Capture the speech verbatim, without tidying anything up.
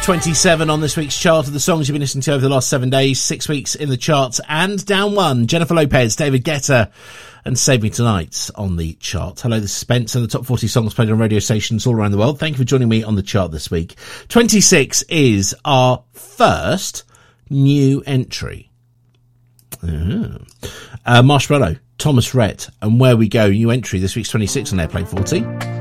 twenty-seven on this week's chart of the songs you've been listening to over the last seven days, six weeks in the charts, and down one, Jennifer Lopez, David Guetta, and Save Me Tonight on the chart. Hello, this is Spence and the top forty songs played on radio stations all around the world. Thank you for joining me on the chart this week. twenty-six is our first new entry. Uh, uh, Marshmallow, Thomas Rhett, and Where We Go, new entry this week's twenty-six on Airplane forty.